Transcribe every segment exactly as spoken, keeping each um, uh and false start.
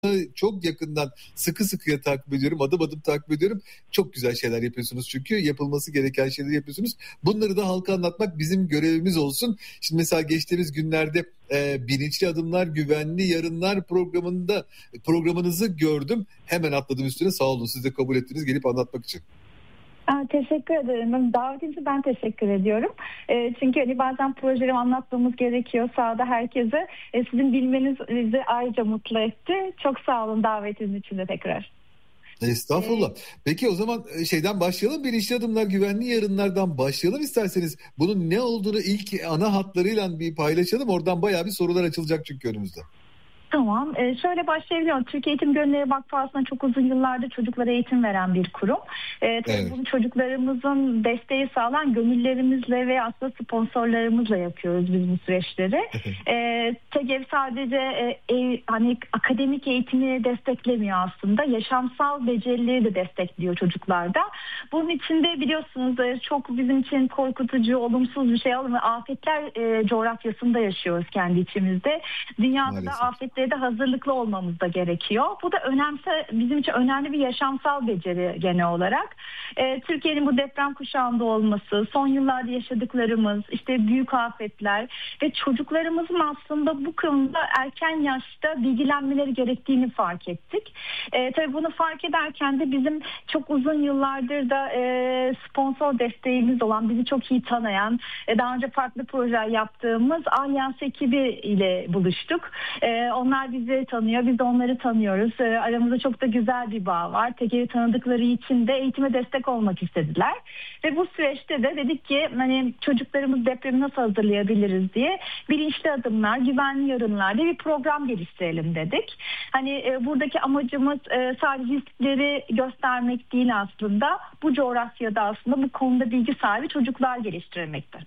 çok yakından sıkı sıkıya takip ediyorum. Adım adım takip ediyorum. Çok güzel şeyler yapıyorsunuz çünkü yapılması gereken şeyleri yapıyorsunuz. Bunları da halka anlatmak bizim görevimiz olsun. Şimdi mesela geçtiğimiz günlerde e, Bilinçli Adımlar Güvenli Yarınlar programında programınızı gördüm. Hemen atladım üstüne. Sağ olun, siz de kabul ettiniz gelip anlatmak için. Aa, teşekkür ederim. Davetiniz için ben teşekkür ediyorum. E, çünkü hani bazen projeleri anlatmamız gerekiyor sahada herkese. E, sizin bilmeniz bizi ayrıca mutlu etti. Çok sağ olun davetiniz için de tekrar. Estağfurullah. Ee, Peki o zaman şeyden başlayalım. Bilinçli Adımlar Güvenli Yarınlardan başlayalım isterseniz. Bunun ne olduğunu ilk ana hatlarıyla bir paylaşalım. Oradan bayağı bir sorular açılacak çünkü önümüzde. Tamam. Ee, şöyle başlayabiliyorum. Türkiye Eğitim Gönülleri Vakfı aslında çok uzun yıllardır çocuklara eğitim veren bir kurum. Ee, tabii evet. Bunu çocuklarımızın desteği sağlayan gönüllerimizle ve aslında sponsorlarımızla yapıyoruz biz bu süreçleri. ee, TEGEV sadece e, ev, hani akademik eğitimi desteklemiyor aslında. Yaşamsal becerileri de destekliyor çocuklarda. Bunun içinde biliyorsunuz çok bizim için korkutucu, olumsuz bir şey olmuyor. Afetler e, coğrafyasında yaşıyoruz kendi içimizde. Dünyada Maalesef. da afetler de hazırlıklı olmamız da gerekiyor. Bu da önemse bizim için önemli bir yaşamsal beceri genel olarak. Ee, Türkiye'nin bu deprem kuşağında olması, son yıllarda yaşadıklarımız, işte büyük afetler ve çocuklarımızın aslında bu konuda erken yaşta bilgilenmeleri gerektiğini fark ettik. Ee, tabii bunu fark ederken de bizim çok uzun yıllardır da e, sponsor desteğimiz olan, bizi çok iyi tanıyan, e, daha önce farklı projeler yaptığımız Alyans ekibi ile buluştuk. E, Onlar bizi tanıyor, biz de onları tanıyoruz. E, aramızda çok da güzel bir bağ var. TEGEV'i tanıdıkları için de eğitime destek olmak istediler. Ve bu süreçte de dedik ki hani çocuklarımız depremi nasıl hazırlayabiliriz diye Bilinçli Adımlar, Güvenli Yarınlar diye bir program geliştirelim dedik. Hani e, buradaki amacımız e, sadece riskleri göstermek değil aslında. Bu coğrafyada aslında bu konuda bilgi sahibi çocuklar geliştirmektir.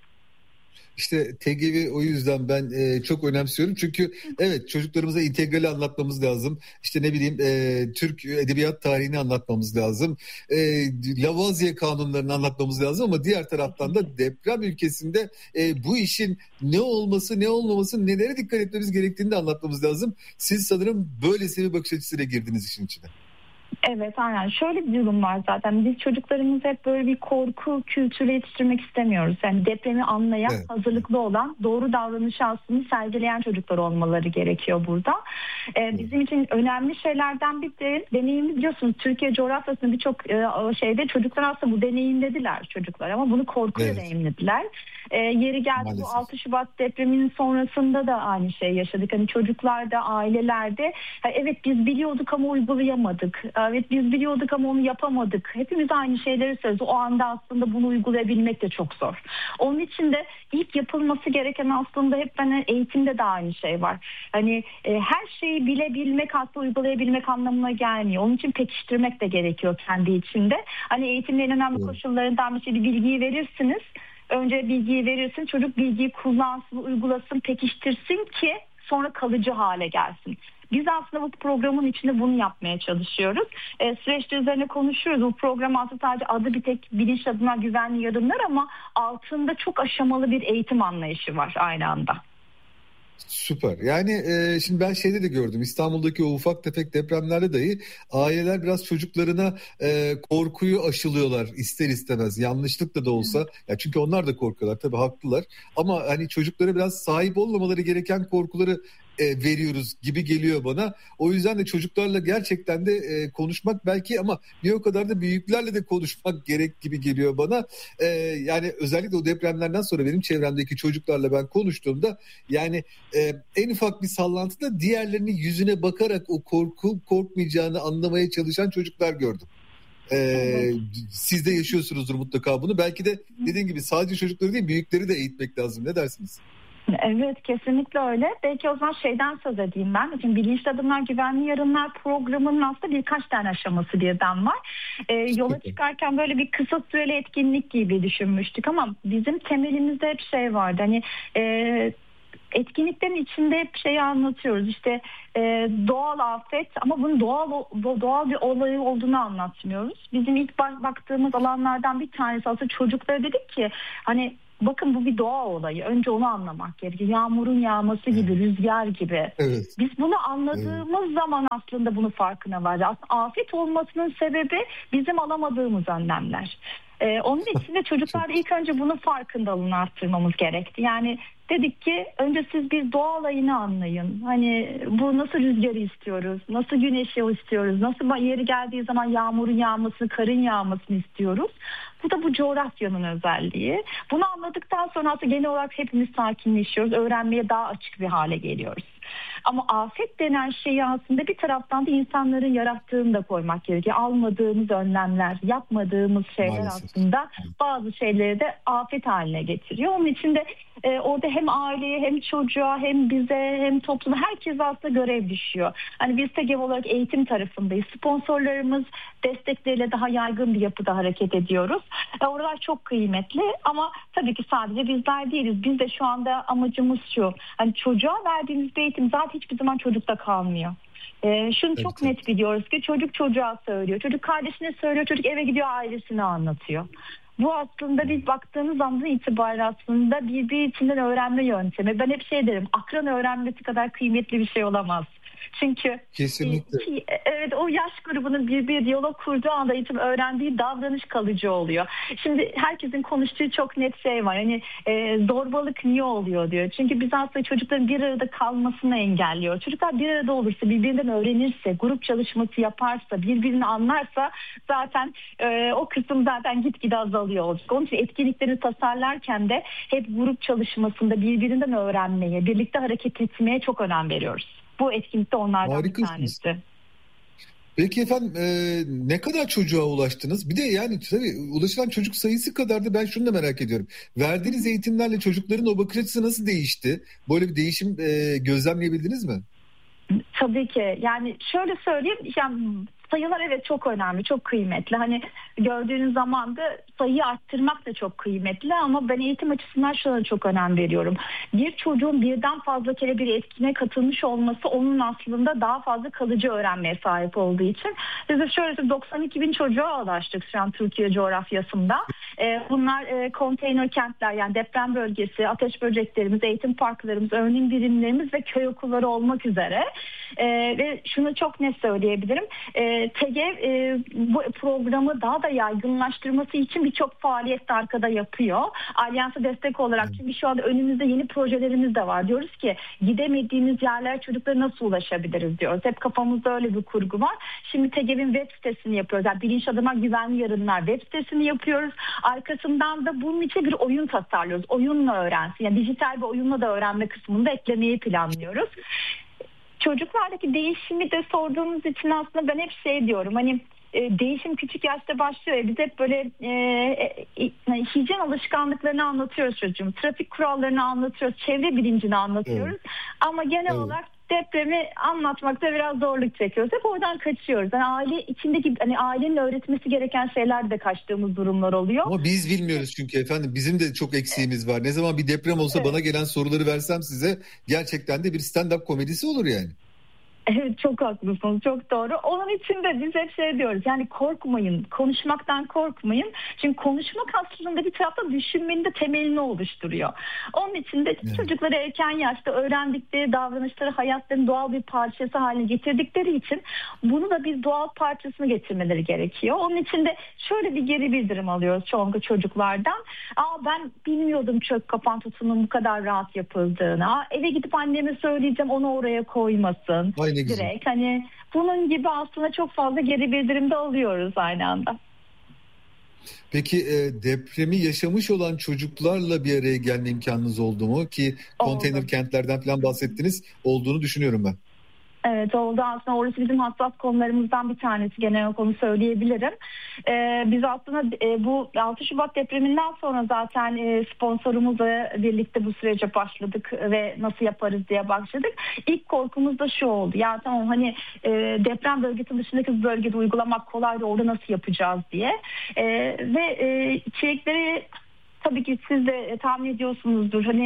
İşte TEGEV'i o yüzden ben e, çok önemsiyorum. Çünkü evet, çocuklarımıza integrali anlatmamız lazım. İşte ne bileyim e, Türk edebiyat tarihini anlatmamız lazım. E, Lavoisier kanunlarını anlatmamız lazım ama diğer taraftan da deprem ülkesinde e, bu işin ne olması ne olmaması, nelere dikkat etmemiz gerektiğini de anlatmamız lazım. Siz sanırım böylesi bir bakış açısıyla girdiniz işin içine. Evet, aynen. Şöyle bir durum var zaten. Biz çocuklarımızı hep böyle bir korku kültürü yetiştirmek istemiyoruz. Yani depremi anlayan, evet. hazırlıklı olan, doğru davranış aslında sergileyen çocuklar olmaları gerekiyor burada. Ee, bizim için önemli şeylerden bir de deneyimli, biliyorsunuz Türkiye coğrafyasında birçok e, şeyde çocuklar aslında bu deneyimlediler çocuklar ama bunu korkuyla evet. deneyimlediler. Ee, yeri geldi Maalesef. Bu altı Şubat depreminin sonrasında da aynı şey yaşadık. Hani çocuklarda, ailelerde evet biz biliyorduk ama uygulayamadık. Evet biz biliyorduk ama onu yapamadık. Hepimiz aynı şeyleri söylüyoruz. O anda aslında bunu uygulayabilmek de çok zor. Onun için de ilk yapılması gereken aslında hep hani eğitimde de aynı şey var. Hani e, her şeyi bilebilmek aslında uygulayabilmek anlamına gelmiyor. Onun için pekiştirmek de gerekiyor kendi içinde. Hani eğitimin en önemli koşullarından bir şey, bir bilgiyi verirsiniz. Önce bilgiyi verirsin, çocuk bilgiyi kullansın, uygulasın, pekiştirsin ki sonra kalıcı hale gelsin. Biz aslında bu programın içinde bunu yapmaya çalışıyoruz. E, süreçte üzerine konuşuyoruz. Bu program aslında sadece adı bir tek Bilinçli Adımlar Güvenli Yarınlar ama altında çok aşamalı bir eğitim anlayışı var aynı anda. Süper. Yani e, şimdi ben şeyde de gördüm, İstanbul'daki o ufak tefek depremlerde dahi aileler biraz çocuklarına e, korkuyu aşılıyorlar ister istemez. Yanlışlıkla da olsa. Ya çünkü onlar da korkuyorlar, tabii haklılar. Ama hani çocuklara biraz sahip olmamaları gereken korkuları e, veriyoruz gibi geliyor bana. O yüzden de çocuklarla gerçekten de e, konuşmak belki ama bir o kadar da büyüklerle de konuşmak gerek gibi geliyor bana. E, yani özellikle o depremlerden sonra benim çevremdeki çocuklarla ben konuştuğumda yani e, en ufak bir sallantıda diğerlerinin yüzüne bakarak o korku korkmayacağını anlamaya çalışan çocuklar gördüm. Ee, siz de yaşıyorsunuzdur mutlaka bunu. Belki de dediğim gibi sadece çocukları değil, büyükleri de eğitmek lazım. Ne dersiniz? Evet, kesinlikle öyle. Belki o zaman şeyden söz edeyim ben. Şimdi Bilinçli Adımlar Güvenli Yarınlar programının aslında birkaç tane aşaması birden var. Ee, yola çıkarken böyle bir kısa süreli etkinlik gibi düşünmüştük ama bizim temelimizde hep şey vardı. Hani e, etkinliklerin içinde hep şeyi anlatıyoruz. İşte e, doğal afet ama bunun doğal doğal bir olayı olduğunu anlatmıyoruz. Bizim ilk baktığımız alanlardan bir tanesi aslında çocuklara dedik ki hani bakın bu bir doğa olayı. Önce onu anlamak gerekiyor. Yağmurun yağması gibi, rüzgar gibi. Evet. Biz bunu anladığımız evet. zaman aslında bunun farkına varacağız. Aslında afet olmasının sebebi bizim alamadığımız önlemler. Ee, onun için de çocuklarda ilk önce bunun farkındalığını arttırmamız gerekti. Yani dedik ki önce siz bir doğa olayını anlayın. Hani bu nasıl rüzgarı istiyoruz, nasıl güneşi istiyoruz, nasıl yeri geldiği zaman yağmurun yağmasını, karın yağmasını istiyoruz. Bu da bu coğrafyanın özelliği. Bunu anladıktan sonra aslında genel olarak hepimiz sakinleşiyoruz, öğrenmeye daha açık bir hale geliyoruz. Ama afet denen şeyi aslında bir taraftan da insanların yarattığını da koymak gerekiyor. Almadığımız önlemler, yapmadığımız şeyler Maalesef. aslında bazı şeyleri de afet haline getiriyor. Onun için de e, orada hem aileye hem çocuğa hem bize hem topluma herkes aslında görev düşüyor. Hani biz TEGEV olarak eğitim tarafındayız. Sponsorlarımız destekleriyle daha yaygın bir yapıda hareket ediyoruz. E, oralar çok kıymetli ama tabii ki sadece bizler değiliz. Biz de şu anda amacımız şu. Hani çocuğa verdiğimiz bir eğitim zaten hiçbir zaman çocukta kalmıyor. Ee, şunu evet, çok evet. net biliyoruz ki çocuk çocuğa söylüyor. Çocuk kardeşine söylüyor. Çocuk eve gidiyor ailesine anlatıyor. Bu aslında biz baktığımız andan itibaren aslında birbirinden öğrenme yöntemi. Ben hep şey derim, akran öğrenmesi kadar kıymetli bir şey olamaz. Çünkü kesinlikle. Evet, o yaş grubunun bir bir diyalog kurduğu anda eğitim öğrendiği davranış kalıcı oluyor. Şimdi herkesin konuştuğu çok net şey var. Hani e, zorbalık niye oluyor diyor. Çünkü biz aslında çocukların bir arada kalmasını engelliyoruz. Çocuklar bir arada olursa, birbirinden öğrenirse, grup çalışması yaparsa, birbirini anlarsa zaten e, o kısım zaten gitgide azalıyor olacak. Onun için etkinliklerini tasarlarken de hep grup çalışmasında birbirinden öğrenmeye, birlikte hareket etmeye çok önem veriyoruz. Bu etkinlikte onlardan Harikasınız. bir tanesi. Peki efendim e, ne kadar çocuğa ulaştınız? Bir de yani tabii ulaşılan çocuk sayısı kadar da ben şunu da merak ediyorum. Verdiğiniz eğitimlerle çocukların o bakış açısı nasıl değişti? Böyle bir değişim e, gözlemleyebildiniz mi? Tabii ki. Yani şöyle söyleyeyim. Yani sayılar evet çok önemli, çok kıymetli. Hani gördüğünüz zaman da sayıyı arttırmak da çok kıymetli ama ben eğitim açısından şuna çok önem veriyorum. Bir çocuğun birden fazla kere bir etkinliğe katılmış olması onun aslında daha fazla kalıcı öğrenmeye sahip olduğu için. Biz de şöyle doksan iki bin çocuğa ulaştık şu an Türkiye coğrafyasında. Bunlar konteyner kentler, yani deprem bölgesi, ateş böceklerimiz, eğitim parklarımız, öğrenim birimlerimiz ve köy okulları olmak üzere. Ve şunu çok net söyleyebilirim. TEGEV e, bu programı daha da yaygınlaştırması için birçok faaliyet de arkada yapıyor. Alyansa destek olarak, çünkü şu anda önümüzde yeni projelerimiz de var. Diyoruz ki gidemediğimiz yerler çocuklara nasıl ulaşabiliriz diyoruz. Hep kafamızda öyle bir kurgu var. Şimdi TEGEV'in web sitesini yapıyoruz. Yani Bilinç Adıma Güvenli Yarınlar web sitesini yapıyoruz. Arkasından da bunun için bir oyun tasarlıyoruz. Oyunla öğrensin. Yani dijital bir oyunla da öğrenme kısmını da eklemeyi planlıyoruz. Çocuklardaki değişimi de sorduğunuz için aslında ben hep şey diyorum, hani e, değişim küçük yaşta başlıyor ya, biz hep böyle e, e, hijyen alışkanlıklarını anlatıyoruz çocuğum, trafik kurallarını anlatıyoruz, çevre bilincini anlatıyoruz evet. ama genel evet. olarak depremi anlatmakta biraz zorluk çekiyoruz. Hep oradan kaçıyoruz. Yani aile içindeki, hani ailenin öğretmesi gereken şeyler de kaçtığımız durumlar oluyor. Ama biz bilmiyoruz çünkü efendim. Bizim de çok eksiğimiz var. Ne zaman bir deprem olsa evet. bana gelen soruları versem size, gerçekten de bir stand-up komedisi olur yani. Evet, çok haklısınız, çok doğru. Onun için de biz hep şey diyoruz, yani korkmayın, konuşmaktan korkmayın. Çünkü konuşmak aslında bir taraftan düşünmenin de temelini oluşturuyor. Onun için de evet. çocukları erken yaşta öğrendikleri davranışları hayatlarının doğal bir parçası haline getirdikleri için bunu da biz doğal parçasını getirmeleri gerekiyor. Onun için de şöyle bir geri bildirim alıyoruz çoğunlukla çocuklardan. Aa, ben bilmiyordum çök kapan tutunun bu kadar rahat yapıldığını. Aa, eve gidip anneme söyleyeceğim, onu oraya koymasın. Ay, direkt hani bunun gibi aslında çok fazla geri bildirimde alıyoruz aynı anda. Peki e, depremi yaşamış olan çocuklarla bir araya gelme imkanınız oldu mu? Ki konteyner oldu. Kentlerden falan bahsettiniz, olduğunu düşünüyorum ben. Evet, oldu. Aslında orası bizim hassas konularımızdan bir tanesi. Genel konu söyleyebilirim. Ee, biz aslında e, bu altı Şubat depreminden sonra zaten e, sponsorumuzla birlikte bu sürece başladık ve nasıl yaparız diye başladık. İlk korkumuz da şu oldu. Ya tamam, hani e, deprem bölgesi dışındaki bir bölgede uygulamak kolay da orada nasıl yapacağız diye. E, ve e, içerikleri tabii ki siz de tahmin ediyorsunuzdur. Hani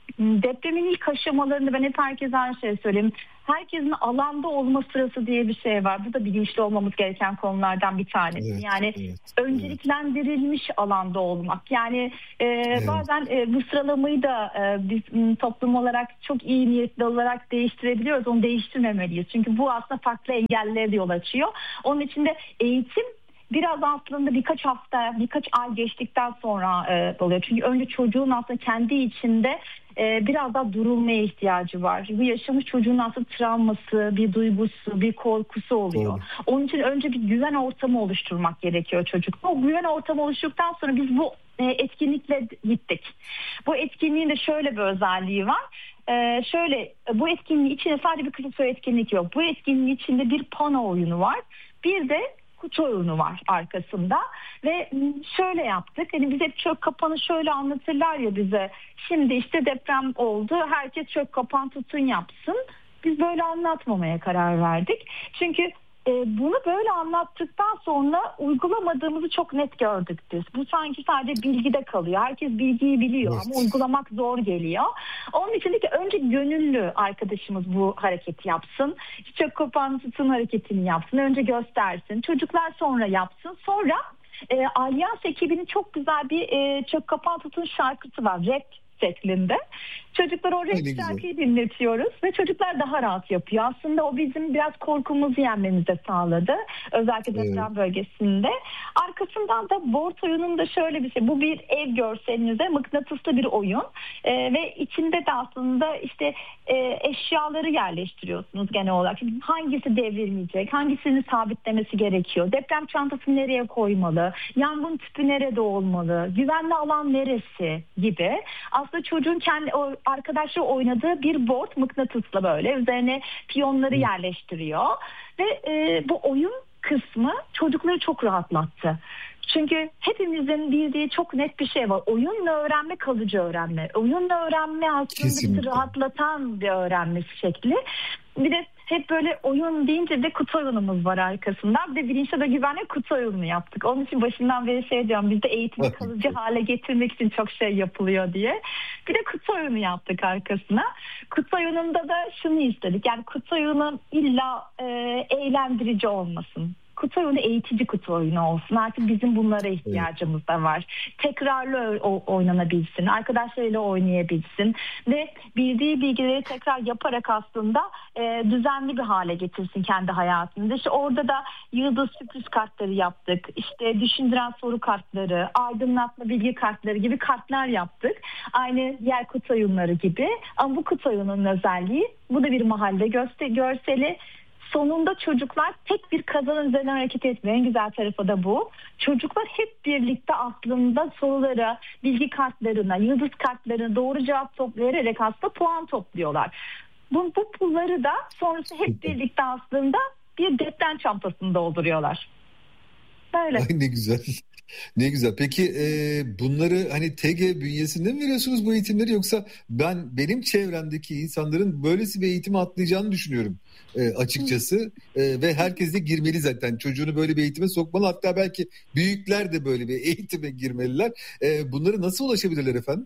depremin ilk aşamalarında ben hep herkese aynı şey söyleyeyim. Herkesin alanda olma sırası diye bir şey var. Bu da bilinçli olmamız gereken konulardan bir tanesi. Evet, yani evet, önceliklendirilmiş evet. alanda olmak. Yani e, evet. bazen e, bu sıralamayı da e, biz m, toplum olarak çok iyi niyetli olarak değiştirebiliyoruz. Onu değiştirmemeliyiz. Çünkü bu aslında farklı engellere yol açıyor. Onun için de eğitim biraz aslında birkaç hafta, birkaç ay geçtikten sonra e, oluyor. Çünkü önce çocuğun aslında kendi içinde e, biraz daha durulmaya ihtiyacı var. Bu yaşamış çocuğun aslında travması, bir duygusu, bir korkusu oluyor. Doğru. Onun için önce bir güven ortamı oluşturmak gerekiyor çocukta. O güven ortamı oluşturduktan sonra biz bu e, etkinlikle gittik. Bu etkinliğin de şöyle bir özelliği var. Ee, şöyle bu etkinliğin içinde sadece bir kısa süre etkinlik yok. Bu etkinliğin içinde bir pano oyunu var. Bir de kutu oyunu var arkasında ve şöyle yaptık. Hani biz hep çök kapanı şöyle anlatırlar ya bize. Şimdi işte deprem oldu. Herkes çök kapan tutun yapsın. Biz böyle anlatmamaya karar verdik. Çünkü e, bunu böyle anlattıktan sonra uygulamadığımızı çok net gördük biz. Bu sanki sadece bilgide kalıyor. Herkes bilgiyi biliyor evet. ama uygulamak zor geliyor. Onun için de ki önce gönüllü arkadaşımız bu hareketi yapsın. Çök kapan tutun hareketini yapsın. Önce göstersin. Çocuklar sonra yapsın. Sonra e, Alyans ekibinin çok güzel bir e, çök kapan tutun şarkısı var. Rap şeklinde. Çocuklar o rap şarkıyı dinletiyoruz ve çocuklar daha rahat yapıyor. Aslında o bizim biraz korkumuzu yenmemize sağladı. Özellikle deprem evet. bölgesinde. Arkasından da board oyununda şöyle bir şey. Bu bir ev görselinize mıknatıslı bir oyun. Ee, ve içinde de aslında işte e, eşyaları yerleştiriyorsunuz genel olarak. Şimdi hangisi devrilmeyecek? Hangisini sabitlemesi gerekiyor? Deprem çantasını nereye koymalı? Yangın tüpü nerede olmalı? Güvenli alan neresi? Gibi. Aslında çocuğun kendi o arkadaşlar oynadığı bir board mıknatısla böyle üzerine piyonları yerleştiriyor ve e, bu oyun kısmı çocukları çok rahatlattı. Çünkü hepimizin bildiği çok net bir şey var. Oyunla öğrenme kalıcı öğrenme. Oyunla öğrenme aslında bizi rahatlatan bir öğrenme şekli. Bir de hep böyle oyun deyince de kutu oyunumuz var arkasında. Bir de bilinçli ve güvenli kutu oyununu yaptık. Onun için başından beri şey diyorum, bizde eğitimi kalıcı hale getirmek için çok şey yapılıyor diye. Bir de kutu oyunu yaptık arkasına. Kutu oyununda da şunu istedik. Yani kutu oyunu illa e, eğlendirici olmasın. Kutu oyunu eğitici kutu oyunu olsun. Artık bizim bunlara ihtiyacımız da var. Tekrarlı oynanabilsin. Arkadaşlarıyla oynayabilsin. Ve bildiği bilgileri tekrar yaparak aslında e, düzenli bir hale getirsin kendi hayatında. İşte orada da yıldız sürpriz kartları yaptık. İşte düşündüren soru kartları, aydınlatma bilgi kartları gibi kartlar yaptık. Aynı diğer kutu oyunları gibi. Ama bu kutu oyunun özelliği, bu da bir mahalle görseli. Sonunda çocuklar tek bir kazanın üzerine hareket etmiyor. En güzel tarafı da bu. Çocuklar hep birlikte aslında sorulara, bilgi kartlarına, yıldız kartlarına doğru cevap toplayarak aslında puan topluyorlar. Bu, bu pulları da sonrası hep birlikte aslında bir deprem çantasını dolduruyorlar. Böyle. Ay ne güzel. Ne güzel. Peki e, bunları hani T G bünyesinde mi veriyorsunuz bu eğitimleri, yoksa ben benim çevremdeki insanların böylesi bir eğitime atlayacağını düşünüyorum e, açıkçası e, ve herkes de girmeli zaten, çocuğunu böyle bir eğitime sokmalı, hatta belki büyükler de böyle bir eğitime girmeliler. E, bunları nasıl ulaşabilirler efendim?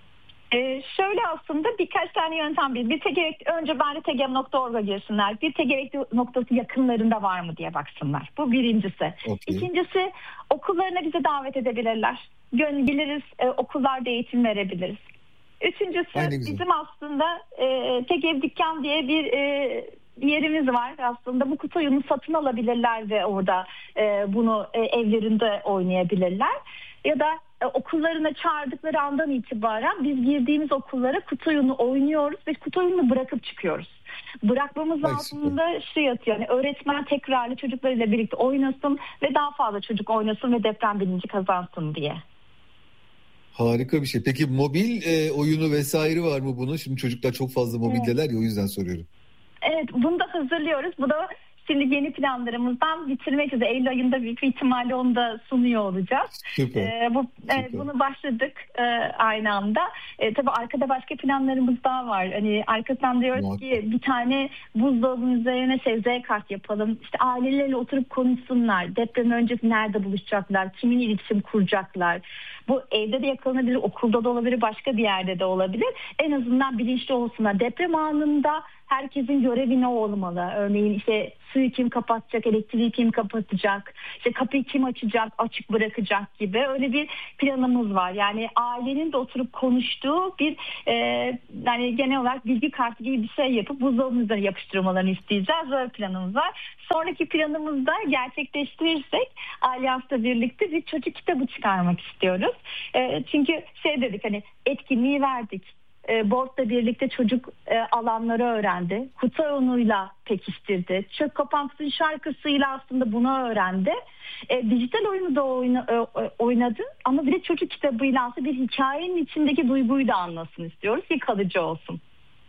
Ee, şöyle aslında birkaç tane yöntem bir. Bir tegerekli, önce bence T G M nokta org'a girsinler. Bir tegerekli noktası yakınlarında var mı diye baksınlar. Bu birincisi. Okay. İkincisi, okullarına bizi davet edebilirler. Gönülleriz, e, okullarda eğitim verebiliriz. Üçüncüsü, bizim aslında e, T G M Dükkan diye bir e, bir yerimiz var. Aslında bu kutu oyunu satın alabilirler ve orada e, bunu e, evlerinde oynayabilirler. Ya da e, okullarına çağırdıkları andan itibaren biz girdiğimiz okullara kutu oyunu oynuyoruz ve kutu oyununu bırakıp çıkıyoruz. Bırakmamız Ay, altında şey yatıyor. Yani öğretmen tekrarlı çocuklarıyla birlikte oynasın ve daha fazla çocuk oynasın ve deprem bilinci kazansın diye. Harika bir şey. Peki mobil e, oyunu vesaire var mı bunun? Şimdi çocuklar çok fazla mobildeler evet. ya, o yüzden soruyorum. Evet, bunu da hazırlıyoruz. Bu da Şimdi yeni planlarımızdan bitirmek üzere. Eylül ayında büyük bir ihtimalle onu da sunuyor olacağız. Süper. Ee, bu, Süper. E, bunu başladık e, aynı anda. E, tabii arkada başka planlarımız daha var. Hani arkasından diyoruz Muhakkak. ki bir tane buzdolabının üzerine Z kart yapalım. İşte ailelerle oturup konuşsunlar. Deprem öncesi nerede buluşacaklar? Kimin iletişim kuracaklar? Bu evde de yakalanabilir, okulda da olabilir, başka bir yerde de olabilir. En azından bilinçli olsunlar. Deprem anında herkesin görevi ne olmalı? Örneğin işte suyu kim kapatacak, elektriği kim kapatacak, işte kapıyı kim açacak, açık bırakacak gibi öyle bir planımız var. Yani ailenin de oturup konuştuğu bir e, yani genel olarak bilgi kartı gibi bir şey yapıp buzdolabının üzerine yapıştırmalarını isteyeceğiz. Böyle planımız var. Sonraki planımızda gerçekleştirirsek Alyans'la birlikte bir çocuk kitabı çıkarmak istiyoruz. E, çünkü şey dedik, hani etkinliği verdik. E, Board'la birlikte çocuk e, alanları öğrendi. Kutu oyunuyla pekiştirdi. Çök Kapan Kutu şarkısıyla aslında bunu öğrendi. E, dijital oyunu da oyna, e, oynadı ama bir de çocuk kitabıyla aslında bir hikayenin içindeki duyguyu da anlasın istiyoruz ki kalıcı olsun.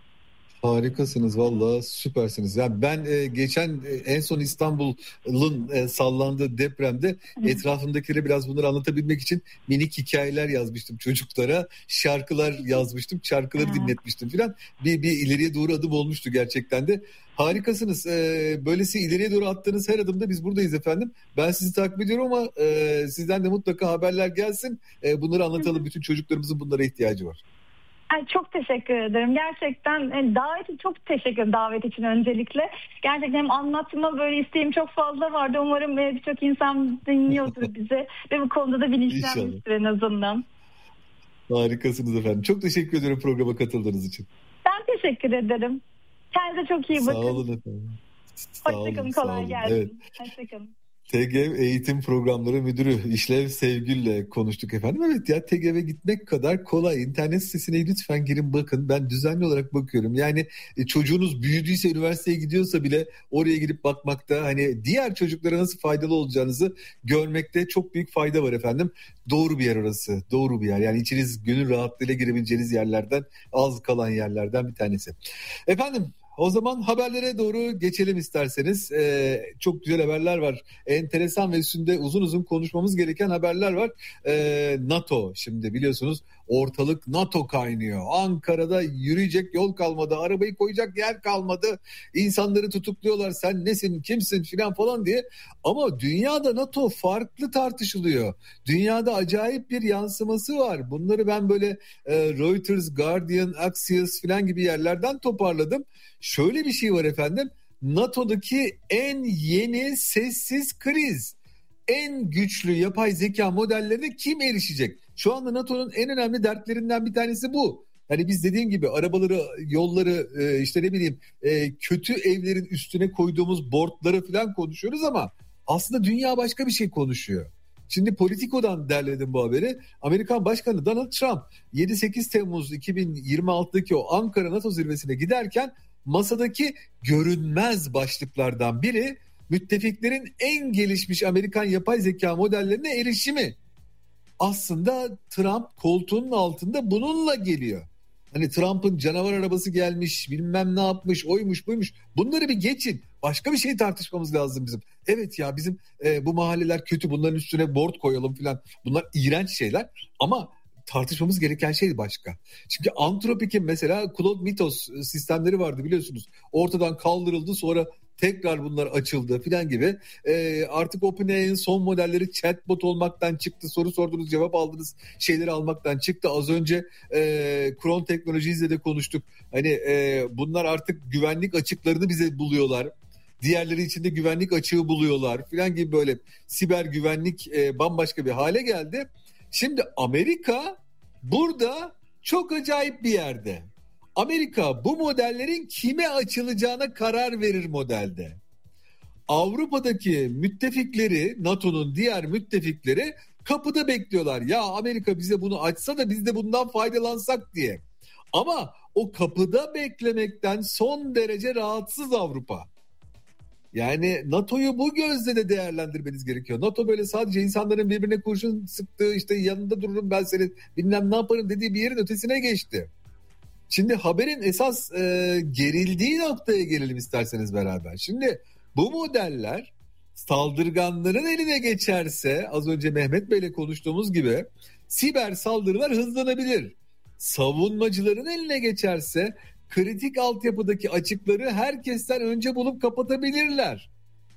Harikasınız, vallahi süpersiniz. Yani ben e, geçen e, en son İstanbul'un e, sallandığı depremde Hı. etrafımdakilere biraz bunları anlatabilmek için minik hikayeler yazmıştım çocuklara. Şarkılar yazmıştım, şarkıları Hı. dinletmiştim filan. Bir, bir ileriye doğru adım olmuştu gerçekten de. Harikasınız. E, böylesi ileriye doğru attığınız her adımda biz buradayız efendim. Ben sizi takip ediyorum ama e, sizden de mutlaka haberler gelsin. E, bunları anlatalım. Hı. Bütün çocuklarımızın bunlara ihtiyacı var. Ay, çok teşekkür ederim. Gerçekten yani davet için çok teşekkür ederim, davet için öncelikle. Gerçekten anlatma böyle isteğim çok fazla vardı. Umarım birçok insan dinliyordur bizi ve bu konuda da bilinçlenmiştir en azından. Harikasınız efendim. Çok teşekkür ederim programa katıldığınız için. Ben teşekkür ederim. Kendinize çok iyi bakın. Sağ olun efendim. Sağ Hoşçakalın, olun, kolay sağ olun. gelsin. Evet. Hoşçakalın. T G E V Eğitim Programları Müdürü İşlev Sevgül'le konuştuk efendim. Evet ya, T G E V'e gitmek kadar kolay. İnternet sitesine lütfen girin bakın. Ben düzenli olarak bakıyorum. Yani çocuğunuz büyüdüyse, üniversiteye gidiyorsa bile oraya girip bakmakta, hani diğer çocuklara nasıl faydalı olacağınızı görmekte çok büyük fayda var efendim. Doğru bir yer orası. Doğru bir yer. Yani içiniz gönül rahatlığıyla girebileceğiniz yerlerden, az kalan yerlerden bir tanesi. Efendim, o zaman haberlere doğru geçelim isterseniz. Ee, çok güzel haberler var. Enteresan ve üstünde uzun uzun konuşmamız gereken haberler var. Ee, NATO, şimdi biliyorsunuz ortalık NATO kaynıyor. Ankara'da yürüyecek yol kalmadı. Arabayı koyacak yer kalmadı. İnsanları tutukluyorlar. Sen nesin, kimsin filan falan diye. Ama dünyada NATO farklı tartışılıyor. Dünyada acayip bir yansıması var. Bunları ben böyle e, Reuters, Guardian, Axios filan gibi yerlerden toparladım. Şöyle bir şey var efendim. NATO'daki en yeni sessiz kriz, en güçlü yapay zeka modellerine kim erişecek? Şu anda NATO'nun en önemli dertlerinden bir tanesi bu. Hani biz dediğim gibi arabaları, yolları, işte ne bileyim kötü evlerin üstüne koyduğumuz boardları falan konuşuyoruz ama aslında dünya başka bir şey konuşuyor. Şimdi Politico'dan derledim bu haberi. Amerikan Başkanı Donald Trump yedi sekiz Temmuz iki bin yirmi altıdaki o Ankara NATO zirvesine giderken masadaki görünmez başlıklardan biri müttefiklerin en gelişmiş Amerikan yapay zeka modellerine erişimi. Aslında Trump koltuğunun altında bununla geliyor. Hani Trump'ın canavar arabası gelmiş, bilmem ne yapmış, oymuş buymuş. Bunları bir geçin. Başka bir şey tartışmamız lazım bizim. Evet ya, bizim e, bu mahalleler kötü, bunların üstüne board koyalım filan. Bunlar iğrenç şeyler ama tartışmamız gereken şey başka. Çünkü Anthropic'in mesela Claude Mythos sistemleri vardı biliyorsunuz. Ortadan kaldırıldı, sonra tekrar bunlar açıldı filan gibi. Ee, artık OpenAI'nin son modelleri chatbot olmaktan çıktı. Soru sordunuz, cevap aldınız şeyleri almaktan çıktı. Az önce e, Chrome Technologies'le de konuştuk. Hani e, bunlar artık güvenlik açıklarını bize buluyorlar. Diğerleri için de güvenlik açığı buluyorlar filan gibi, böyle siber güvenlik e, bambaşka bir hale geldi. Şimdi Amerika burada çok acayip bir yerde. Amerika bu modellerin kime açılacağına karar verir modelde. Avrupa'daki müttefikleri, NATO'nun diğer müttefikleri kapıda bekliyorlar. Ya Amerika bize bunu açsa da biz de bundan faydalansak diye. Ama o kapıda beklemekten son derece rahatsız Avrupa. Yani NATO'yu bu gözle de değerlendirmeniz gerekiyor. NATO böyle sadece insanların birbirine kurşun sıktığı, işte yanında dururum ben senin bilmem ne yaparım dediği bir yerin ötesine geçti. Şimdi haberin esas e, gerildiği noktaya gelelim isterseniz beraber. Şimdi Bu modeller saldırganların eline geçerse, az önce Mehmet Bey'le konuştuğumuz gibi, siber saldırılar hızlanabilir. Savunmacıların eline geçerse kritik altyapıdaki açıkları herkesten önce bulup kapatabilirler.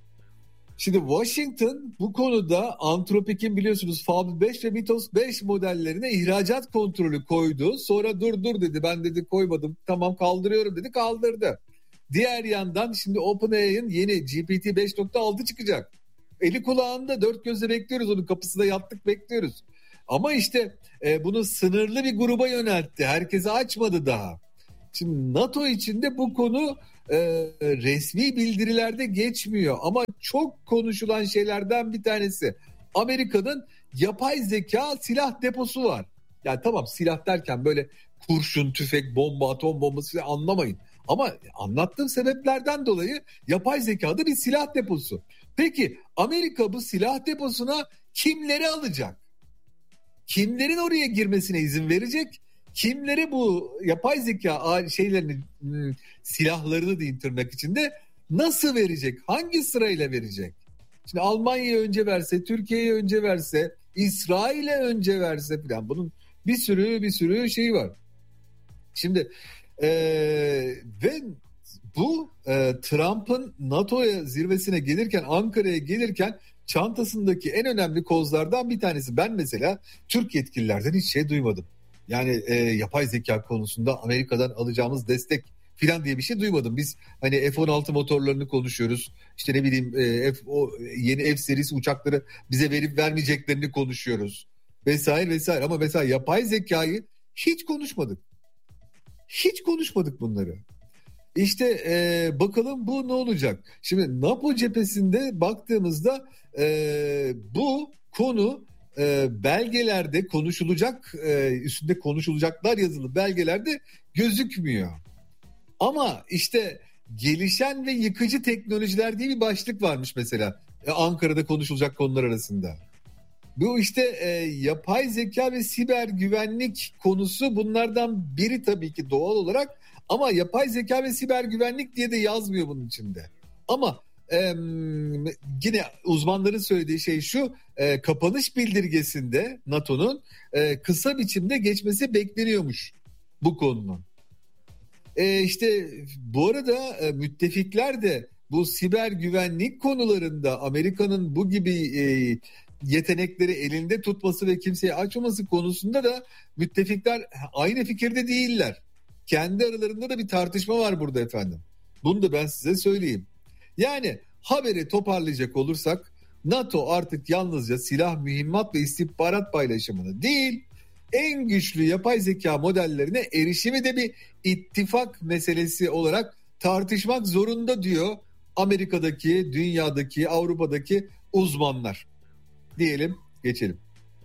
Şimdi Washington bu konuda Anthropic'in biliyorsunuz Fab beş ve Mythos beş modellerine ihracat kontrolü koydu. Sonra dur dur dedi, ben dedi koymadım, tamam kaldırıyorum dedi, kaldırdı. Diğer yandan şimdi OpenAI'nin yeni G P T beş nokta altı çıkacak. Eli kulağında, dört gözle bekliyoruz, onun kapısında yattık bekliyoruz. Ama işte e, bunu sınırlı bir gruba yöneltti. Herkese açmadı daha. Şimdi NATO içinde bu konu e, resmi bildirilerde geçmiyor. Ama çok konuşulan şeylerden bir tanesi. Amerika'nın yapay zeka silah deposu var. Yani tamam, silah derken böyle kurşun, tüfek, bomba, atom bombası falan anlamayın. Ama anlattığım sebeplerden dolayı yapay zekada bir silah deposu. Peki Amerika bu silah deposuna kimleri alacak? Kimlerin oraya girmesine izin verecek? Kimlere bu yapay zeka şeylerini, silahlarını diyeyim tırnak içinde, nasıl verecek? Hangi sırayla verecek? Şimdi Almanya'ya önce verse, Türkiye'ye önce verse, İsrail'e önce verse falan, bunun bir sürü bir sürü şeyi var. Şimdi ee, ve bu e, Trump'ın NATO'ya zirvesine gelirken, Ankara'ya gelirken çantasındaki en önemli kozlardan bir tanesi. Ben mesela Türk yetkililerden hiç şey duymadım. Yani e, yapay zeka konusunda Amerika'dan alacağımız destek filan diye bir şey duymadım. Biz hani F on altı motorlarını konuşuyoruz. İşte ne bileyim e, F, o yeni F serisi uçakları bize verip vermeyeceklerini konuşuyoruz. Vesaire vesaire. Ama mesela yapay zekayı hiç konuşmadık. Hiç konuşmadık bunları. İşte e, bakalım bu ne olacak? Şimdi NATO cephesinde baktığımızda e, bu konu e, belgelerde konuşulacak, e, üstünde konuşulacaklar yazılı belgelerde gözükmüyor. Ama işte gelişen ve yıkıcı teknolojiler diye bir başlık varmış mesela e, Ankara'da konuşulacak konular arasında. Bu işte e, yapay zeka ve siber güvenlik konusu bunlardan biri tabii ki doğal olarak, ama yapay zeka ve siber güvenlik diye de yazmıyor bunun içinde. Ama e, yine uzmanların söylediği şey şu, e, kapanış bildirgesinde NATO'nun e, kısa biçimde geçmesi bekleniyormuş bu konunun. E, işte bu arada e, müttefikler de bu siber güvenlik konularında Amerika'nın bu gibi e, yetenekleri elinde tutması ve kimseye açmaması konusunda da müttefikler aynı fikirde değiller. Kendi aralarında da bir tartışma var burada efendim. Bunu da ben size söyleyeyim. Yani haberi toparlayacak olursak, NATO artık yalnızca silah, mühimmat ve istihbarat paylaşımını değil, en güçlü yapay zeka modellerine erişimi de bir ittifak meselesi olarak tartışmak zorunda diyor Amerika'daki, dünyadaki, Avrupa'daki uzmanlar. Diyelim, geçelim.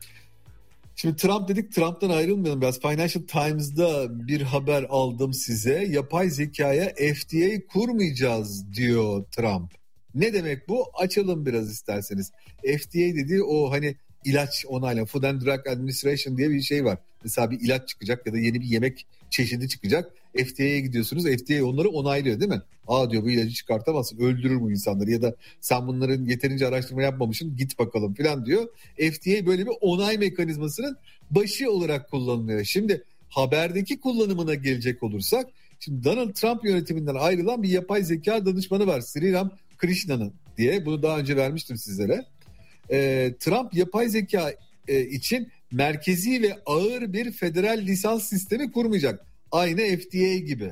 Şimdi Trump dedik, Trump'tan ayrılmayalım biraz. Financial Times'da bir haber aldım size. Yapay zekaya F D A kurmayacağız diyor Trump. Ne demek bu? Açalım biraz isterseniz. F D A dediği o hani ilaç onayla, Food and Drug Administration diye bir şey var. Mesela bir ilaç çıkacak ya da yeni bir yemek çeşidi çıkacak. F D A'ya gidiyorsunuz. F D A onları onaylıyor değil mi? Aa diyor, bu ilacı çıkartamazsın. Öldürür bu insanları. Ya da sen bunların yeterince araştırma yapmamışsın. Git bakalım falan diyor. F D A böyle bir onay mekanizmasının başı olarak kullanılıyor. Şimdi haberdeki kullanımına gelecek olursak, şimdi Donald Trump yönetiminden ayrılan bir yapay zeka danışmanı var. Sriram Krishna'nın diye. Bunu daha önce vermiştim sizlere. Ee, Trump yapay zeka e, için merkezi ve ağır bir federal lisans sistemi kurmayacak. Aynı F D A gibi.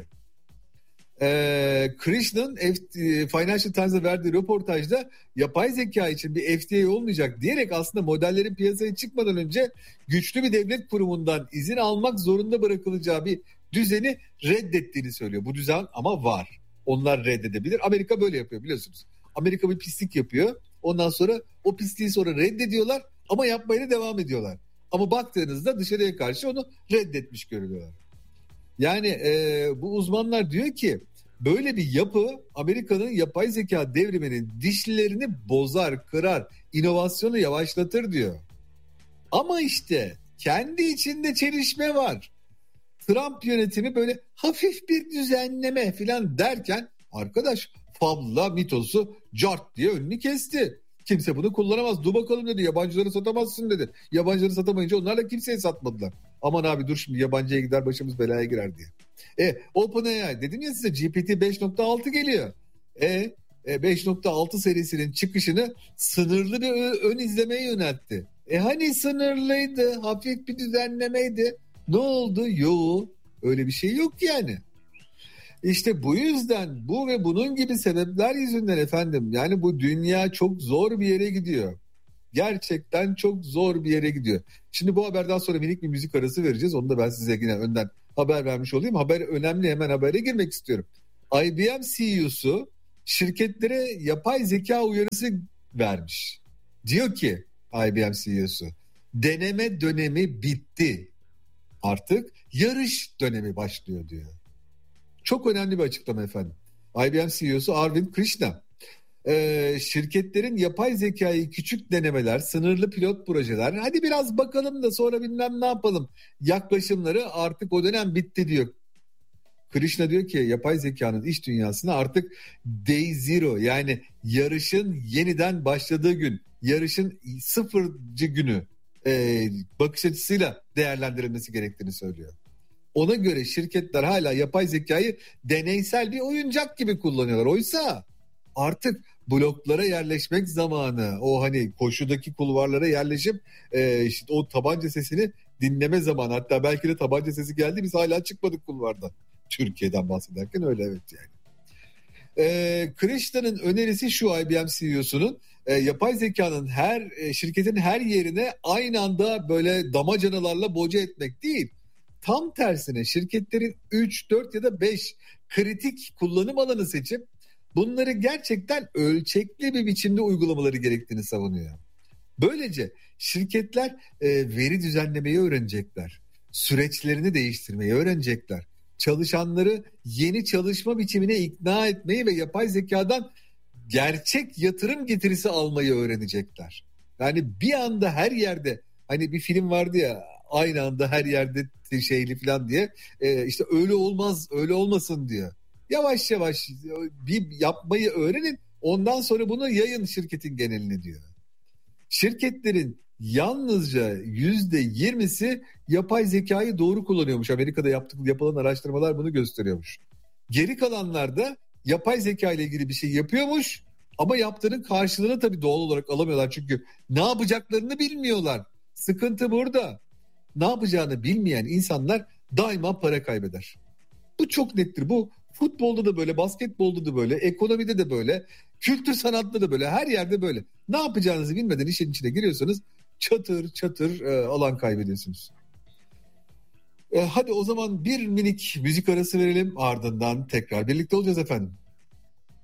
Ee, Krishnan F- Financial Times'a verdiği röportajda yapay zeka için bir F D A olmayacak diyerek aslında modellerin piyasaya çıkmadan önce güçlü bir devlet kurumundan izin almak zorunda bırakılacağı bir düzeni reddettiğini söylüyor. Bu düzen ama var. Onlar reddedebilir. Amerika böyle yapıyor biliyorsunuz. Amerika bir pislik yapıyor. Ondan sonra o pisliği sonra reddediyorlar ama yapmaya devam ediyorlar. Ama baktığınızda dışarıya karşı onu reddetmiş görülüyorlar. Yani e, bu uzmanlar diyor ki böyle bir yapı Amerika'nın yapay zeka devriminin dişlilerini bozar, kırar, inovasyonu yavaşlatır diyor. Ama işte kendi içinde çelişme var. Trump yönetimi böyle hafif bir düzenleme falan derken arkadaş Fab'la Mythos'u Cart diye önünü kesti. Kimse bunu kullanamaz. Dur bakalım dedi. Yabancıları satamazsın dedi. Yabancıları satamayınca onlar da kimseye satmadılar. Aman abi dur şimdi yabancıya gider başımız belaya girer diye. E OpenAI dedim ya size G P T beş nokta altı geliyor. E, e beş nokta altı serisinin çıkışını sınırlı bir ön izlemeye yöneltti. E hani sınırlıydı, hafif bir düzenlemeydi. Ne oldu? Yok. Öyle bir şey yok yani. İşte bu yüzden bu ve bunun gibi sebepler yüzünden efendim yani bu dünya çok zor bir yere gidiyor. Gerçekten çok zor bir yere gidiyor. Şimdi bu haberden sonra minik bir müzik arası vereceğiz. Onu da ben size yine önden haber vermiş olayım. Haber önemli, hemen habere girmek istiyorum. I B M C E O'su şirketlere yapay zeka uyarısı vermiş. Diyor ki I B M C E O'su deneme dönemi bitti. Artık yarış dönemi başlıyor diyor. Çok önemli bir açıklama efendim. I B M C E O'su Arvind Krishna e, şirketlerin yapay zekayı küçük denemeler, sınırlı pilot projeler, hadi biraz bakalım da sonra bilmem ne yapalım yaklaşımları artık o dönem bitti diyor. Krishna diyor ki yapay zekanın iş dünyasına artık day zero yani yarışın yeniden başladığı gün, yarışın sıfırcı günü e, bakış açısıyla değerlendirilmesi gerektiğini söylüyor. Ona göre şirketler hala yapay zekayı deneysel bir oyuncak gibi kullanıyorlar. Oysa artık bloklara yerleşmek zamanı. O hani koşudaki kulvarlara yerleşip e, işte o tabanca sesini dinleme zamanı. Hatta belki de tabanca sesi geldi, biz hala çıkmadık kulvardan. Türkiye'den bahsederken öyle evet yani. E, Krishna'nın önerisi şu I B M C E O'sunun e, yapay zekanın her e, şirketin her yerine aynı anda böyle damacanalarla boca etmek değil. Tam tersine şirketlerin üç, dört ya da beş kritik kullanım alanı seçip bunları gerçekten ölçekli bir biçimde uygulamaları gerektiğini savunuyor. Böylece şirketler e, veri düzenlemeyi öğrenecekler. Süreçlerini değiştirmeyi öğrenecekler. Çalışanları yeni çalışma biçimine ikna etmeyi ve yapay zekadan gerçek yatırım getirisi almayı öğrenecekler. Yani bir anda her yerde, hani bir film vardı ya, aynı anda her yerde şeyli falan diye, e, işte öyle olmaz, öyle olmasın diyor. Yavaş yavaş bir yapmayı öğrenin, ondan sonra bunu yayın şirketin geneline diyor. Şirketlerin yalnızca yüzde yirmisi yapay zekayı doğru kullanıyormuş. Amerika'da yaptık, yapılan araştırmalar bunu gösteriyormuş. Geri kalanlar da yapay zeka ile ilgili bir şey yapıyormuş ama yaptığının karşılığını tabii doğal olarak alamıyorlar. Çünkü ne yapacaklarını bilmiyorlar. Sıkıntı burada. Ne yapacağını bilmeyen insanlar daima para kaybeder. Bu çok nettir. Bu futbolda da böyle, basketbolda da böyle, ekonomide de böyle, kültür sanatta da böyle, her yerde böyle. Ne yapacağınızı bilmeden işin içine giriyorsanız çatır çatır e, alan kaybediyorsunuz. E, hadi o zaman bir minik müzik arası verelim, ardından tekrar birlikte olacağız efendim.